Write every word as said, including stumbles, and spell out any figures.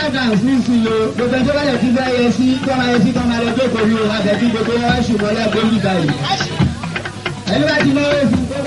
account ní ìsìn o gbogbo ẹjọ́ bá lè kí bá yẹ sí kọ́ máa yẹ sí kọ́ máa lọ jókòó ní o àbẹ̀tí gbogbo wọn ṣùgbọ́n lẹ́kọ̀ọ́ yìí báyìí. ẹni bá ti náwó fún